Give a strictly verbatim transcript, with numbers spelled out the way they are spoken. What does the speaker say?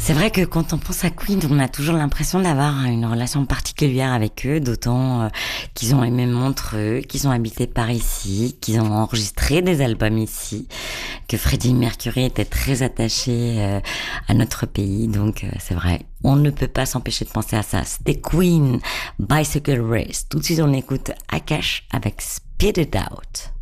C'est vrai que quand on pense à Queen, on a toujours l'impression d'avoir une relation particulière avec eux, d'autant euh, qu'ils ont aimé Montreux, qu'ils ont habité par ici, qu'ils ont enregistré des albums ici, que Freddie Mercury était très attaché euh, à notre pays. Donc euh, c'est vrai, on ne peut pas s'empêcher de penser à ça. C'était Queen, Bicycle Race. Tout de suite, on écoute Akash avec Spit It Out.